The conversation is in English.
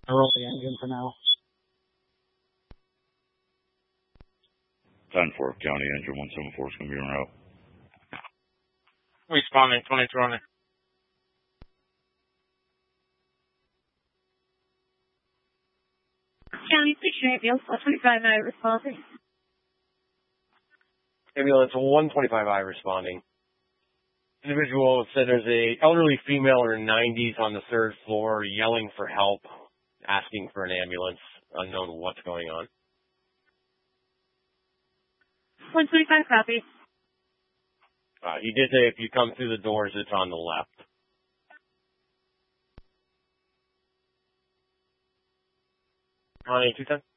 I roll the engine for now. 10-4, County Engine 174 is going to be en route. Responding, 2020. County 6 ambulance, 125I responding. Ambulance 125I responding. Individual said there's a elderly female in her 90s on the 3rd floor yelling for help, asking for an ambulance, unknown what's going on. 125 copy. He did say if you come through the doors, it's on the left. County 210.